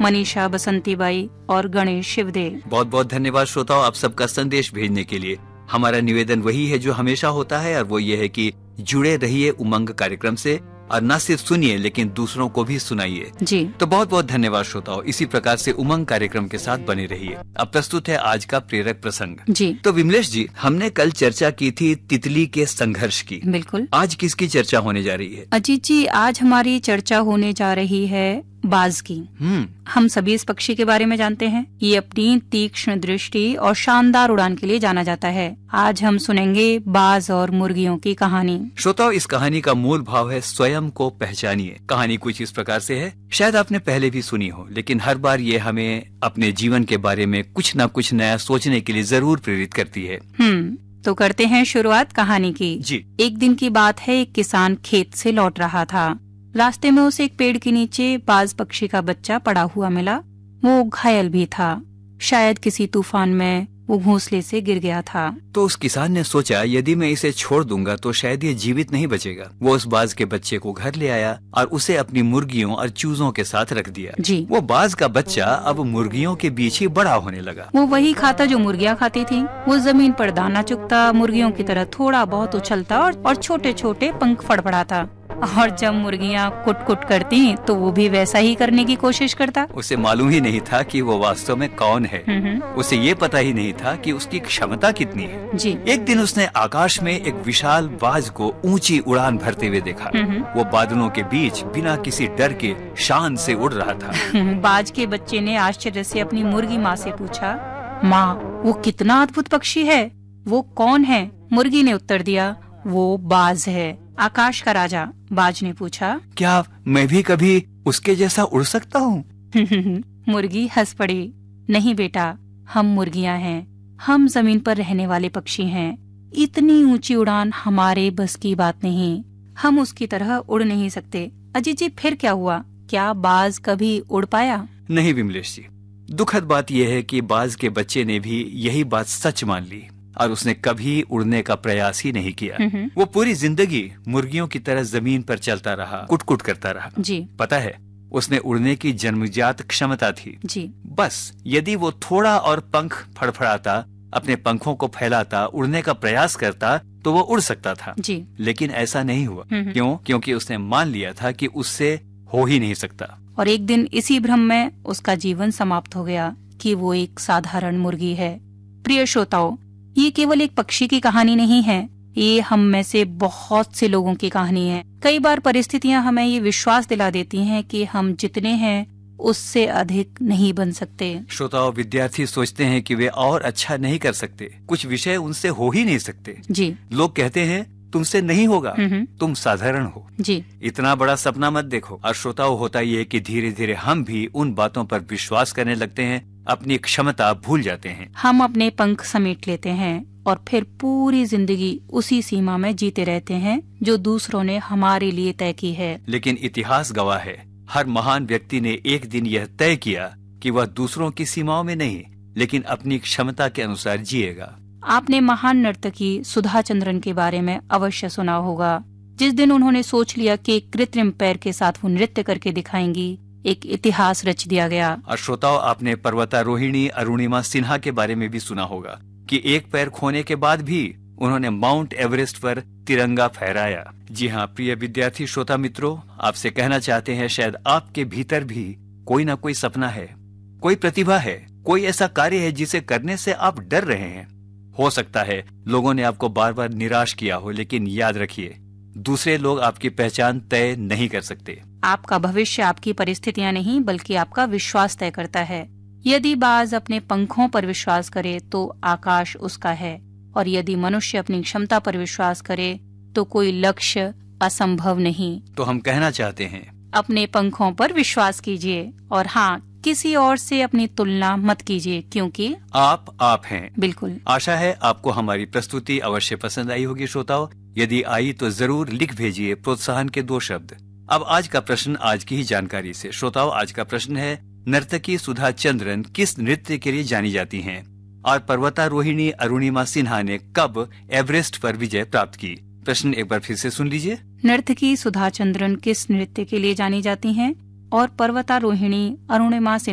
मनीषा बसंतीबाई और गणेश शिवदे। बहुत बहुत धन्यवाद श्रोताओं, आप सबका संदेश भेजने के लिए। हमारा निवेदन वही है जो हमेशा होता है, और वो ये है कि जुड़े रहिए उमंग कार्यक्रम से, और न सिर्फ सुनिए लेकिन दूसरों को भी सुनाइए जी। तो बहुत बहुत धन्यवाद श्रोताओं, इसी प्रकार से उमंग कार्यक्रम के साथ बने रहिए। अब प्रस्तुत है आज का प्रेरक प्रसंग जी। तो विमलेश जी, हमने कल चर्चा की थी तितली के संघर्ष की। बिल्कुल। आज किसकी चर्चा होने जा रही है? अजीत जी, आज हमारी चर्चा होने जा रही है बाज की। हम सभी इस पक्षी के बारे में जानते हैं। ये अपनी तीक्ष्ण दृष्टि और शानदार उड़ान के लिए जाना जाता है। आज हम सुनेंगे बाज और मुर्गियों की कहानी। श्रोताओ, इस कहानी का मूल भाव है स्वयं को पहचानिए। कहानी कुछ इस प्रकार से है, शायद आपने पहले भी सुनी हो, लेकिन हर बार ये हमें अपने जीवन के बारे में कुछ न कुछ नया सोचने के लिए जरूर प्रेरित करती है। तो करते हैं शुरुआत कहानी की जी। एक दिन की बात है, एक किसान खेत से लौट रहा था। रास्ते में उसे एक पेड़ के नीचे बाज पक्षी का बच्चा पड़ा हुआ मिला। वो घायल भी था, शायद किसी तूफान में वो घोंसले से गिर गया था। तो उस किसान ने सोचा, यदि मैं इसे छोड़ दूंगा तो शायद ये जीवित नहीं बचेगा। वो उस बाज के बच्चे को घर ले आया और उसे अपनी मुर्गियों और चूजों के साथ रख दिया। जी। वो बाज का बच्चा अब मुर्गियों के बीच ही बड़ा होने लगा। वो वही खाता जो मुर्गियाँ खाती थी। वो जमीन पर दाना चुगता, मुर्गियों की तरह थोड़ा बहुत उछलता और छोटे छोटे पंख फड़फड़ाता। और जब मुर्गियाँ कुट कुट करती तो वो भी वैसा ही करने की कोशिश करता। उसे मालूम ही नहीं था कि वो वास्तव में कौन है। उसे ये पता ही नहीं था कि उसकी क्षमता कितनी है। जी। एक दिन उसने आकाश में एक विशाल बाज को ऊंची उड़ान भरते हुए देखा। वो बादलों के बीच बिना किसी डर के शान से उड़ रहा था। बाज के बच्चे ने आश्चर्य से अपनी मुर्गी माँ से पूछा, माँ, वो कितना अद्भुत पक्षी है, वो कौन है? मुर्गी ने उत्तर दिया, वो बाज है, आकाश का राजा। बाज ने पूछा, क्या मैं भी कभी उसके जैसा उड़ सकता हूँ? मुर्गी हंस पड़ी, नहीं बेटा, हम मुर्गियाँ हैं, हम जमीन पर रहने वाले पक्षी हैं। इतनी ऊंची उड़ान हमारे बस की बात नहीं, हम उसकी तरह उड़ नहीं सकते। अजीत जी, फिर क्या हुआ? क्या बाज कभी उड़ पाया? नहीं विमलेश जी, दुखद बात यह है कि बाज के बच्चे ने भी यही बात सच मान ली और उसने कभी उड़ने का प्रयास ही नहीं किया। वो पूरी जिंदगी मुर्गियों की तरह जमीन पर चलता रहा, कुट-कुट करता रहा। जी। पता है, उसने उड़ने की जन्मजात क्षमता थी। जी। बस यदि वो थोड़ा और पंख फड़फड़ाता, अपने पंखों को फैलाता, उड़ने का प्रयास करता तो वो उड़ सकता था। जी। लेकिन ऐसा नहीं हुआ। क्यों? क्योंकि उसने मान लिया था कि उससे हो ही नहीं सकता। और एक दिन इसी भ्रम में उसका जीवन समाप्त हो गया कि वो एक साधारण मुर्गी है। प्रिय श्रोताओ, ये केवल एक पक्षी की कहानी नहीं है, ये हम में से बहुत से लोगों की कहानी है। कई बार परिस्थितियां हमें ये विश्वास दिला देती हैं कि हम जितने हैं उससे अधिक नहीं बन सकते। श्रोताओं, विद्यार्थी सोचते हैं कि वे और अच्छा नहीं कर सकते, कुछ विषय उनसे हो ही नहीं सकते। जी। लोग कहते हैं तुमसे नहीं होगा, तुम साधारण हो। जी। इतना बड़ा सपना मत देखो। और श्रोताओं, होता ये है कि धीरे धीरे हम भी उन बातों पर विश्वास करने लगते हैं, अपनी क्षमता भूल जाते हैं। हम अपने पंख समेट लेते हैं और फिर पूरी जिंदगी उसी सीमा में जीते रहते हैं जो दूसरों ने हमारे लिए तय की है। लेकिन इतिहास गवाह है, हर महान व्यक्ति ने एक दिन यह तय किया कि वह दूसरों की सीमाओं में नहीं, लेकिन अपनी क्षमता के अनुसार जिएगा। आपने महान नर्तकी सुधा चंद्रन के बारे में अवश्य सुना होगा। जिस दिन उन्होंने सोच लिया कि एक कृत्रिम पैर के साथ वो नृत्य करके दिखाएंगी, एक इतिहास रच दिया गया। और श्रोताओ, आपने पर्वतारोहिणी अरुणिमा सिन्हा के बारे में भी सुना होगा कि एक पैर खोने के बाद भी उन्होंने माउंट एवरेस्ट पर तिरंगा फहराया। जी हाँ प्रिय विद्यार्थी श्रोता मित्रों, आपसे कहना चाहते हैं, शायद आपके भीतर भी कोई न कोई सपना है, कोई प्रतिभा है, कोई ऐसा कार्य है जिसे करने से आप डर रहे हैं। हो सकता है लोगों ने आपको बार बार निराश किया हो, लेकिन याद रखिए, दूसरे लोग आपकी पहचान तय नहीं कर सकते। आपका भविष्य आपकी परिस्थितियां नहीं बल्कि आपका विश्वास तय करता है। यदि बाज अपने पंखों पर विश्वास करे तो आकाश उसका है, और यदि मनुष्य अपनी क्षमता पर विश्वास करे तो कोई लक्ष्य असंभव नहीं। तो हम कहना चाहते हैं, अपने पंखों पर विश्वास कीजिए, और हाँ, किसी और से अपनी तुलना मत कीजिए, क्योंकि आप हैं। बिल्कुल। आशा है आपको हमारी प्रस्तुति अवश्य पसंद आई होगी। श्रोताओं, यदि आई तो जरूर लिख भेजिए प्रोत्साहन के 2 शब्द। अब आज का प्रश्न आज की ही जानकारी से। श्रोताओं, आज का प्रश्न है, नर्तकी सुधा चंद्रन किस नृत्य के लिए जानी जाती हैं? और पर्वतारोहिणी अरुणिमा सिन्हा ने कब एवरेस्ट पर विजय प्राप्त की? प्रश्न एक बार फिर से सुन लीजिए। नर्तकी सुधा चंद्रन किस नृत्य के लिए जानी जाती हैं? और पर्वतारोहिणी अरुणिमा